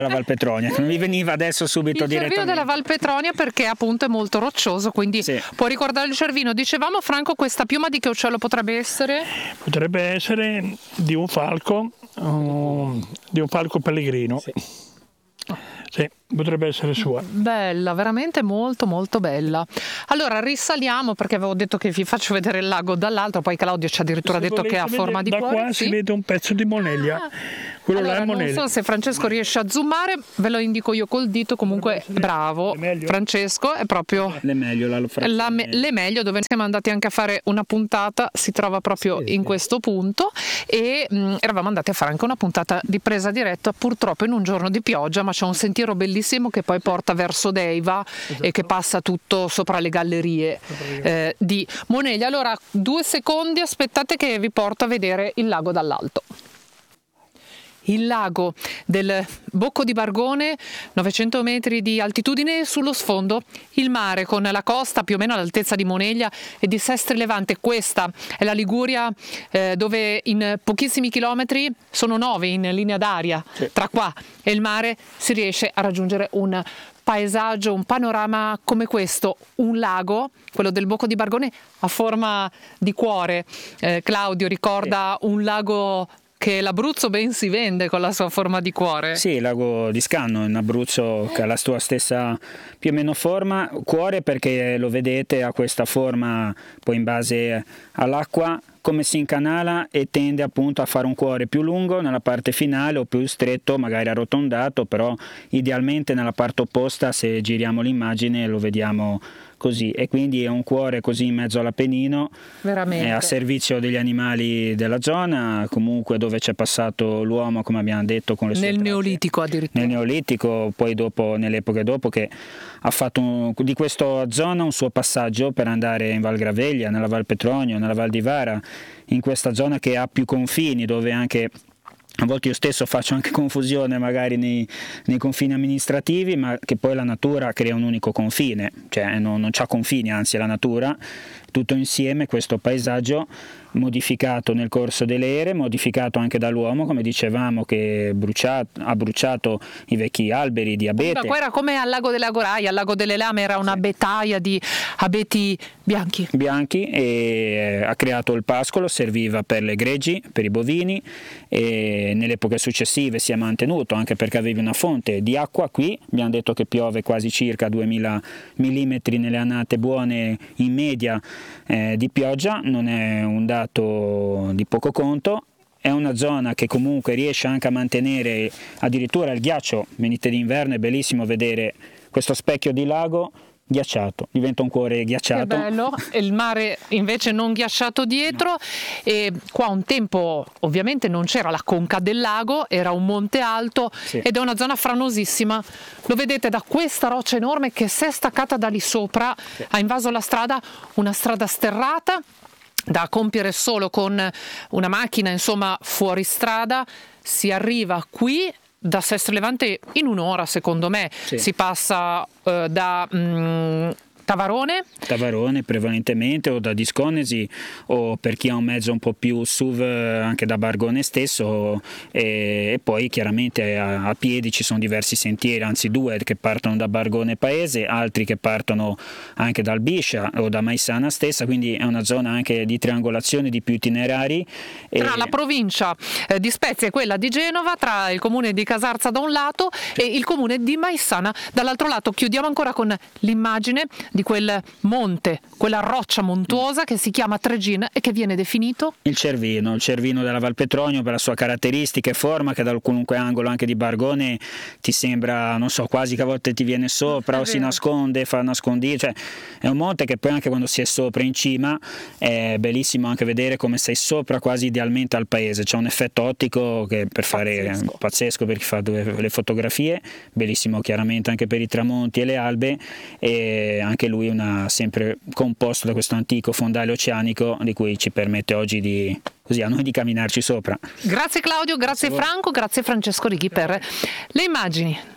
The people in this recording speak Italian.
La Val Petronia, non mi veniva adesso subito il direttamente. Cervino della Val Petronia, perché appunto è molto roccioso, quindi sì, può ricordare il Cervino. Dicevamo, Franco, questa piuma di che uccello potrebbe essere? Potrebbe essere di un falco pellegrino. Sì. Sì, potrebbe essere sua. Bella, veramente molto molto bella. Allora risaliamo, perché avevo detto che vi faccio vedere il lago dall'alto, poi Claudio ci ha addirittura detto che ha forma di cuore. Da qua si vede un pezzo di Moneglia. Quello allora, là è Moneglia. Non so se Francesco riesce a zoomare, ve lo indico io col dito, comunque bravo Francesco, è proprio l'Emelio, dove siamo andati anche a fare una puntata, si trova proprio in questo punto, e eravamo andati a fare anche una puntata di presa diretta, purtroppo in un giorno di pioggia, ma c'è un sentiero bellissimo che poi porta verso Deiva e che passa tutto sopra le gallerie di Moneglia. Allora 2 secondi, aspettate che vi porto a vedere il lago dall'alto. Il lago del Bocco di Bargone, 900 metri di altitudine, sullo sfondo il mare con la costa più o meno all'altezza di Moneglia e di Sestri Levante. Questa è la Liguria, dove in pochissimi chilometri, sono 9 in linea d'aria, tra qua e il mare si riesce a raggiungere un paesaggio, un panorama come questo, un lago, quello del Bocco di Bargone, a forma di cuore. Claudio ricorda un lago che l'Abruzzo ben si vende con la sua forma di cuore. Sì, il lago di Scanno in Abruzzo, che ha la sua stessa più o meno forma. Cuore perché lo vedete, ha questa forma poi in base all'acqua, come si incanala, e tende appunto a fare un cuore più lungo nella parte finale o più stretto, magari arrotondato, però idealmente nella parte opposta, se giriamo l'immagine lo vediamo così, e quindi è un cuore così in mezzo all'Appennino, veramente a servizio degli animali della zona, comunque dove c'è passato l'uomo, come abbiamo detto, con le sue nel tracce. Neolitico addirittura. Nel Neolitico, poi dopo, nelle epoche dopo, che ha fatto di questa zona un suo passaggio per andare in Val Graveglia, nella Val Petronio, nella Val di Vara, in questa zona che ha più confini, dove anche a volte io stesso faccio anche confusione magari nei confini amministrativi, ma che poi la natura crea un unico confine, cioè non c'ha confini, anzi è la natura, tutto insieme questo paesaggio modificato nel corso delle ere, modificato anche dall'uomo, come dicevamo, che ha bruciato i vecchi alberi di abete. Qua era come al lago delle Agoraie, al lago delle Lame era una betaia di abeti bianchi, e ha creato il pascolo, serviva per le greggi, per i bovini, e nelle epoche successive si è mantenuto anche perché avevi una fonte di acqua qui. Abbiamo detto che piove quasi circa 2000 mm nelle annate buone in media di pioggia, non è un dato di poco conto. È una zona che comunque riesce anche a mantenere addirittura il ghiaccio. Venite d'inverno, è bellissimo vedere questo specchio di lago ghiacciato, diventa un cuore ghiacciato. Che bello, e il mare invece non ghiacciato dietro. No. E qua un tempo ovviamente non c'era la conca del lago, era un monte alto, ed è una zona franosissima. Lo vedete da questa roccia enorme che si è staccata da lì sopra, ha invaso la strada, una strada sterrata da compiere solo con una macchina, insomma fuori strada. Si arriva qui da Sestri Levante in un'ora, secondo me. Si passa da Tavarone prevalentemente, o da Disconesi, o per chi ha un mezzo un po' più SUV anche da Bargone stesso, e poi chiaramente a piedi ci sono diversi sentieri, anzi 2 che partono da Bargone Paese, altri che partono anche dal Biscia o da Maissana stessa, quindi è una zona anche di triangolazione di più itinerari. Tra la provincia di Spezia e quella di Genova, tra il comune di Casarza da un lato e il comune di Maissana dall'altro lato. Chiudiamo ancora con l'immagine di quel monte, quella roccia montuosa che si chiama Tregin e che viene definito il Cervino della Val Petronio, per la sua caratteristica e forma, che da qualunque angolo anche di Bargone ti sembra, non so, quasi che a volte ti viene sopra o si nasconde, fa nascondire, cioè è un monte che poi anche quando si è sopra in cima è bellissimo anche vedere come sei sopra quasi idealmente al paese, c'è un effetto ottico che per fare pazzesco per chi fa le fotografie, bellissimo chiaramente anche per i tramonti e le albe, e anche lui sempre composto da questo antico fondale oceanico di cui ci permette oggi a noi di camminarci sopra. Grazie Claudio, grazie Franco, grazie Francesco Righi per le immagini.